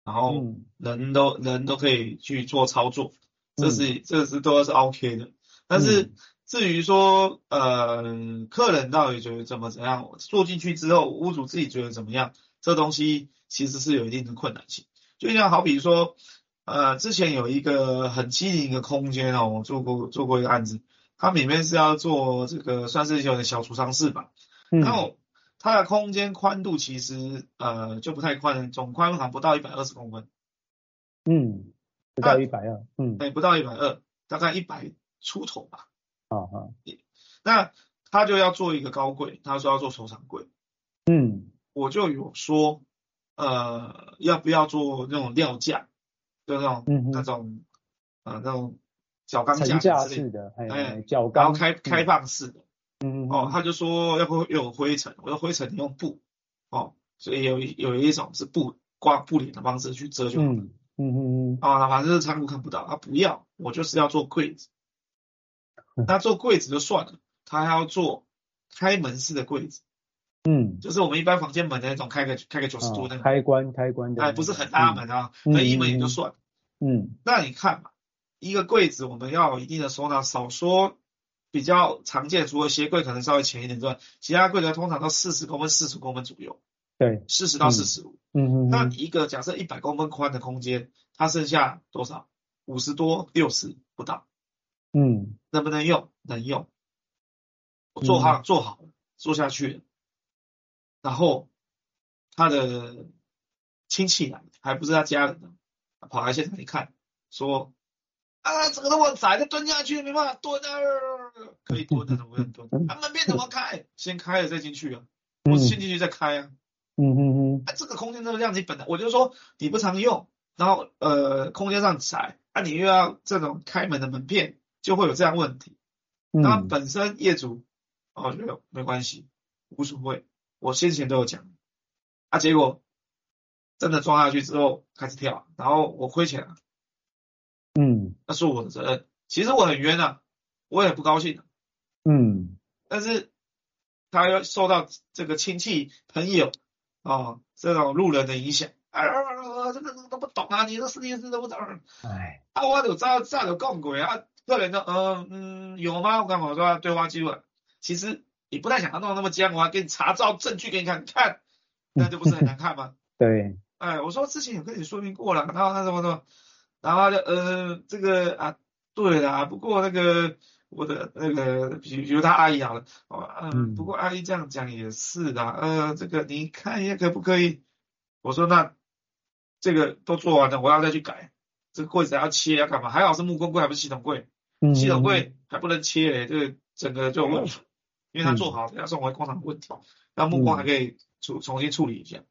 然后人都可以去做操作，这是都是 OK 的。但是至于说客人到底觉得怎样，做进去之后，屋主自己觉得怎么样，这东西其实是有一定的困难性。就像好比说，之前有一个很机灵的空间哦，我做过一个案子，它里面是要做这个算是有点小储藏室吧，然后它的空间宽度其实就不太宽，总宽好像不到120公分， 不到120， 对，不到120，大概100出头吧。 啊， 那他就要做一个高柜，他说要做收藏柜，我就有说，要不要做那种料架，就那种角钢架层架之类式的， 角钢，然后开放式的，他就说要不有灰尘，我说灰尘你用布，所以有一种是挂布帘的方式去遮就好了，反正是仓库看不到，他不要，我就是要做柜子，那做柜子就算了，他还要做开门式的柜子。就是我们一般房间门的那种开个90度那种开关的， 不是很大门啊，那一门也就算。那你看嘛，一个柜子我们要有一定的收纳，少说比较常见，除了鞋柜可能稍微浅一点之外，其他柜子通常都40公分、45公分左右。 对 ，40到45。那一个假设100公分宽的空间，它剩下多少？50多、60不到。能不能用？能用。我做好了，做下去了。然后他的亲戚来，还不是他家人呢，跑来现场一看，说这个那么窄，就蹲下去没办法蹲啊，可以蹲，但是不能蹲。门片怎么开？先开了再进去啊，不是先进去再开啊。这个空间这个样子，本来我就说你不常用，然后空间上窄，你又要这种开门的门片，就会有这样问题。那本身业主觉得没关系，无所谓。我先前都有讲，结果真的撞下去之后开始跳，然后我亏钱了，那是我的责任。其实我很冤啊，我也不高兴，但是他要受到这个亲戚朋友这种路人的影响，这个都不懂啊，你这事情都不懂，我就早就讲过啊，客人呢，有吗？我刚好说对话记录，其实你不太想要弄那么僵，我还给你查照证据给你看，那就不是很难看吗？ 对， 我说之前有跟你说明过了，然后他什么，然后他就这个对啦，不过那个我的那个比如他阿姨好了，不过阿姨这样讲也是的，这个你看一下可不可以？我说那这个都做完了，我要再去改，这个柜子要切要干嘛？还好是木工柜，还不是系统柜，系统柜还不能切嘞，这个整个就有问题，因为他做好要送回工厂问题，那木工还可以重新处理一下。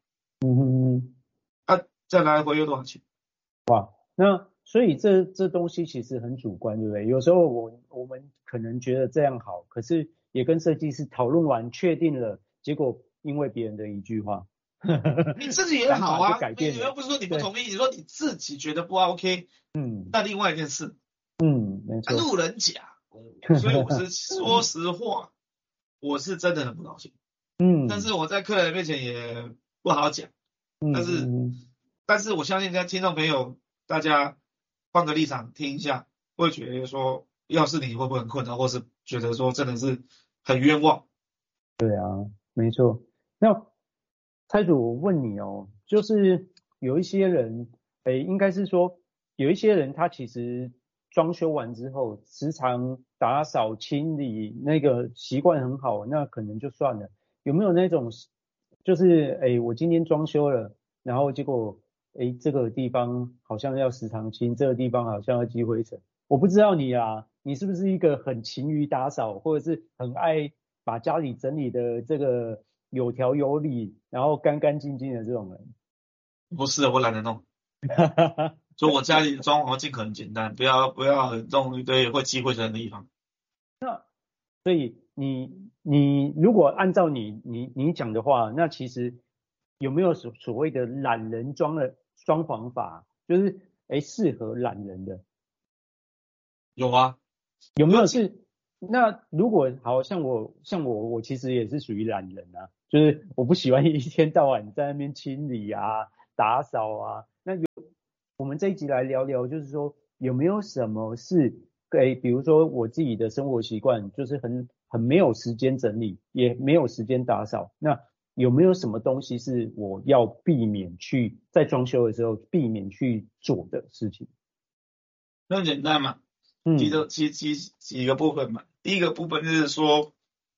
再来回又多少钱？ 那所以这东西其实很主观，对不对？有时候我们可能觉得这样好，可是也跟设计师讨论完确定了，结果因为别人的一句话， 你自己也好啊， 改变你又不是说你不同意，你说你自己觉得不 OK，那另外一件事， 没错， 路人甲，所以我是说实话，我是真的很不高兴，但是我在客人面前也不好讲，但是我相信听众朋友大家换个立场听一下，会觉得说，要是你会不会很困难，或是觉得说真的是很冤枉？ 对啊，没错。那蔡主，我问你就是有一些人，应该是说有一些人他其实装修完之后，时常打扫清理那个习惯很好，那可能就算了。有没有那种就是我今天装修了，然后结果这个地方好像要时常清，这个地方好像要积灰尘。我不知道你是不是一个很勤于打扫，或者是很爱把家里整理的这个有条有理，然后干干净净的这种人？ 不是，我懒得弄。所以我家里的装潢尽可能简单，不要弄一堆会积灰尘的地方。 所以你如果按照你讲的话，那其实有没有所谓的懒人装潢法，就是适合懒人的？ 有啊， 有没有是？那如果好像我其实也是属于懒人啊，就是我不喜欢一天到晚在那边清理啊、打扫啊， 那我们这一集来聊聊，就是说有没有什么是比如说我自己的生活习惯就是很没有时间整理，也没有时间打扫，那有没有什么东西是我要避免去在装修的时候避免去做的事情？ 很简单嘛，几个部分嘛。第一个部分就是说，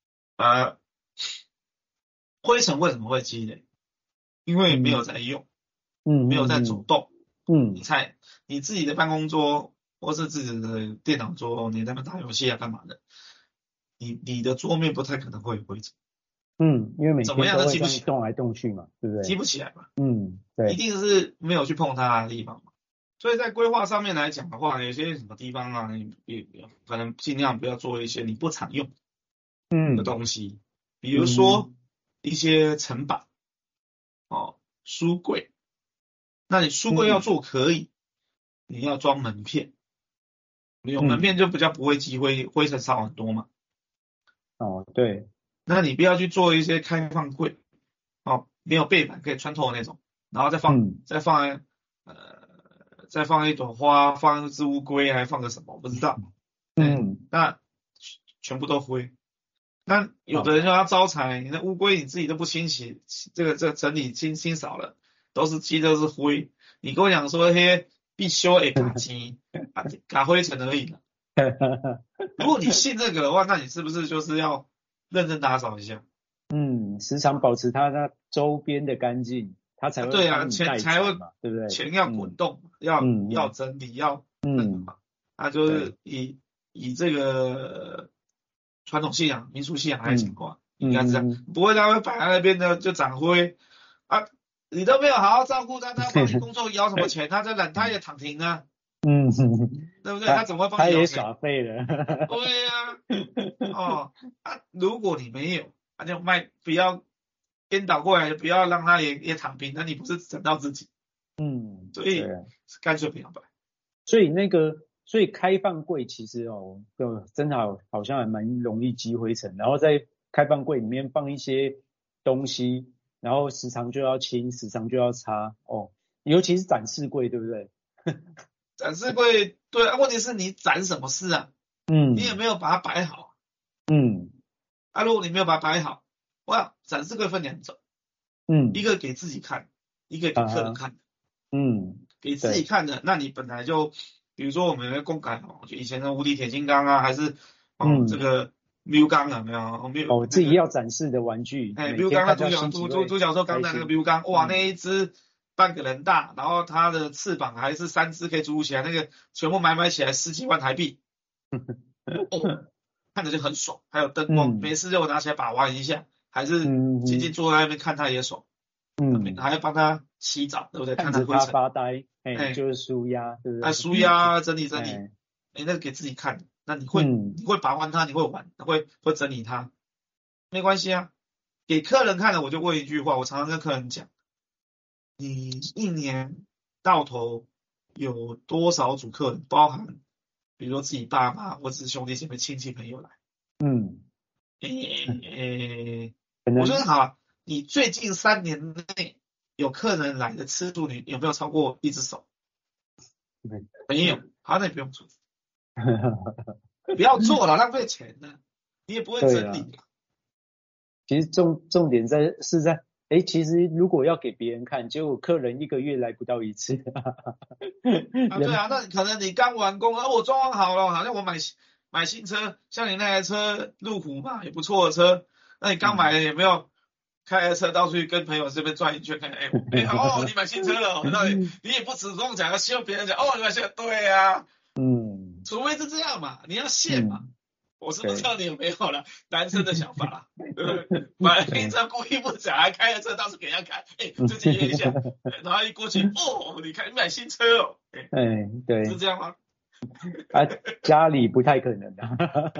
灰尘为什么会积累？因为没有在用，没有在走动，你自己的办公桌或是自己的电脑桌，你在那边打游戏啊干嘛的，你的桌面不太可能会有灰尘， 因为每怎么样天都会都积不起来， 动来动去嘛，对不对？ 积不起来嘛， 对， 一定是没有去碰它的地方嘛。所以在规划上面来讲的话，有些什么地方啊，你可能尽量不要做一些你不常用的东西，比如说一些层板，书柜。那你书柜要做可以，你要装门片，你有门片就比较不会积灰尘少很多嘛。 对。 那你不要去做一些开放柜，没有背板可以穿透的那种，然后再放一朵花，放一只乌龟，还放个什么我不知道。那全部都灰。那有的人要招财，你那乌龟你自己都不清洗，这个整理清扫了，都是灰。你跟我讲说必修卡钱卡灰尘而已了。如果你信这个的话，那你是不是就是要认真打扫一下？ 时常保持它那周边的干净，它才会对啊，钱才会嘛，对不对？ 钱要滚动，要整理，要那就是以这个传统信仰、民俗信仰来讲的话，应该是这样，不会它会摆在那边的就长灰啊，你都没有好好照顾它，它帮你工作要什么钱？它在懒，它也躺平啊，对不对？它怎么会帮你？ 它也耍废了。 对呀，如果你没有，那就不要颠倒过来，不要让它也躺平，那你不是整到自己？所以干脆不要摆。 所以开放柜其实真的好像还蛮容易积灰尘，然后在开放柜里面放一些东西，然后时常就要清，时常就要擦尤其是展示柜，对不对？ 展示柜对啊，问题是你展什么事啊？你也没有把它摆好。如果你没有把它摆好，展示柜分两种，一个给自己看，一个给客人看。给自己看的，那你本来就，比如说我们的公仔就以前的无敌铁金刚啊，还是这个喵刚啊，没有？ 自己要展示的玩具。 喵刚的独角兽钢弹那个喵刚，哇，那一只半个人大，然后它的翅膀还是3只可以组起来，那个全部买起来10几万台币，看着就很爽。还有灯光，没事就拿起来把玩一下，还是静静坐在那边看它也爽。还要帮他洗澡，对不对？ 看着他发呆，就是舒压，对不对？ 舒压整理，那个给自己看，那你会把玩它，你会玩，会整理它，没关系啊。给客人看了，我就问一句话，我常常跟客人讲，你一年到头有多少组客人，包含比如说自己爸妈或者是兄弟姐妹、亲戚朋友来，我觉得好。你最近3年内有客人来的次数，你有没有超过1只手？没有，好，那你不用做，不要做了，浪费钱了，你也不会整理。 其实重点是在，其实如果要给别人看，结果客人1个月来不到1次。 对啊，那可能你刚完工，我装潢好了，好像我买新车，像你那台车路虎嘛，也不错的车，那你刚买了有没有？开着车到处去跟朋友这边转一圈，看，你买新车了，那你也不主动讲，希望别人讲，你买新车，对啊，除非是这样嘛，你要现嘛，我是不知道你有没有了男生的想法啦，对不对？买了新车故意不讲，还开着车到处给人家看，最近约一下，然后一过去，你买新车哦， 对， 是这样吗？ 家里不太可能的。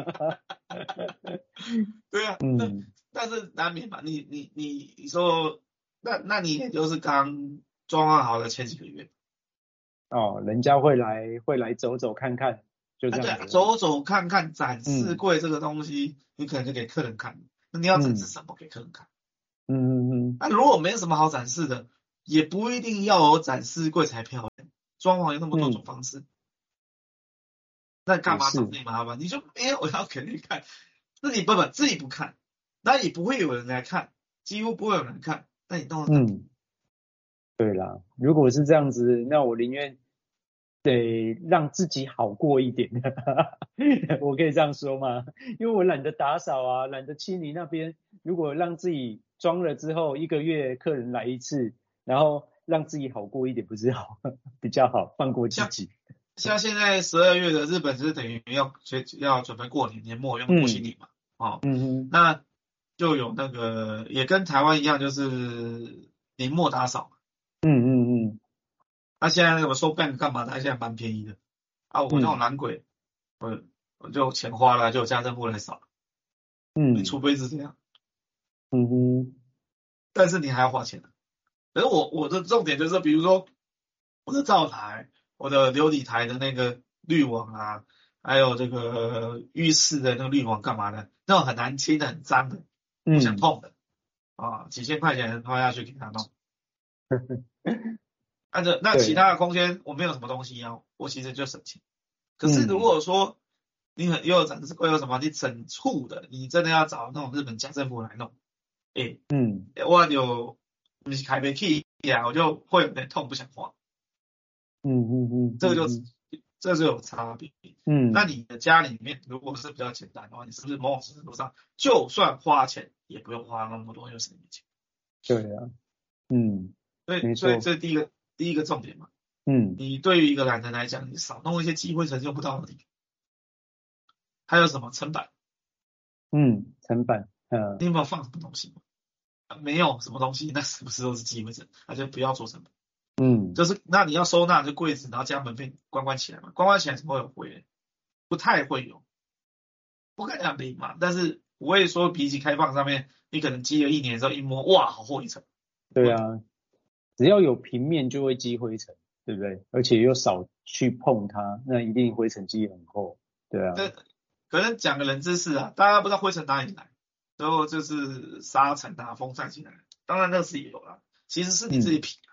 对啊，但是难免嘛，你说，那你也就是刚装潢好的前几个月， 人家会来走走看看，就这样。 对，走走看看，展示柜这个东西，你可能就给客人看，那你要展示什么给客人看？那如果没什么好展示的， 也不一定要有展示柜才漂亮，装潢有那么多种方式，那干嘛找你麻烦？你就没有要给你看，自己不看，那也不会有人来看，几乎不会有人看，那你弄对啦，如果是这样子，那我宁愿得让自己好过一点，我可以这样说吗？因为我懒得打扫啊，懒得清理那边。如果让自己装了之后，1个月客人来一次，然后让自己好过一点，不是好比较好，放过自己。 像现在12月的日本是等于要准备过年末用过新年嘛，那就有那个也跟台湾一样，就是年末打扫。那现在我收 bank 干嘛的？现在蛮便宜的啊，我那种懒鬼，我就钱花了，就有家政妇来扫。你除非是这样。但是你还要花钱的。可是我的重点就是，比如说我的灶台、我的琉璃台的那个滤网啊，还有这个浴室的那个滤网干嘛的，那种很难清的、很脏的，不想碰的啊，几千块钱花下去给他弄。那其他的空间我没有什么东西要，我其实就省钱。可是如果说你又有展示柜有什么，你整处的，你真的要找那种日本家政妇来弄，我就不是开不起呀，我就会有点痛，不想花。这就有差别。那你的家里面如果是比较简单的话，你是不是某种程度上，就算花钱也不用花那么多，又省钱？ 对啊， 所以这是第一个重点嘛。你对于一个懒人来讲，你少弄一些积灰尘用不到的地方。还有什么层板？ 层板， 你有没有放什么东西？没有什么东西，那是不是都是积灰尘？那就不要做层板。就是那你要收纳就柜子，然后将门片关起来嘛，关起来怎么会有灰？不太会有，不敢讲零嘛，但是不会说比起开放上面，你可能积了1年之后一摸，哇，好厚一层。 对啊，只要有平面就会积灰尘，对不对？而且又少去碰它，那一定灰尘积很厚。对啊。 可能讲个冷知识啊，大家不知道灰尘哪里来，然后就是沙尘啊、风扇进来，当然那是也有啦，其实是你自己皮。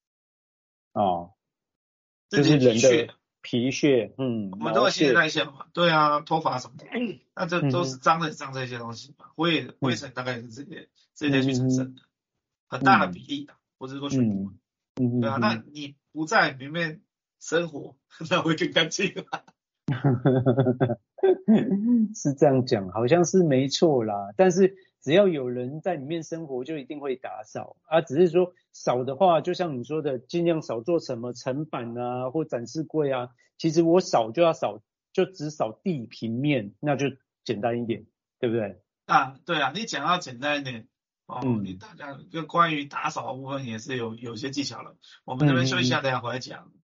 就是人的皮屑， 我们都会新陈代谢嘛，对啊，头发什么的，那这都是脏这些东西嘛，灰尘大概是这些去产生的，很大的比例的，不是说全部。对啊，那你不在里面生活，那会更干净啊。 是这样讲，好像是没错啦。但是只要有人在里面生活，就一定会打扫啊。只是说扫的话，就像你说的，尽量少做什么层板啊，或展示柜啊。其实我扫就要扫，就只扫地平面，那就简单一点，对不对？ 对啊，你讲要简单一点你大家就关于打扫的部分也是有些技巧了。我们这边休息一下，等一下回来讲。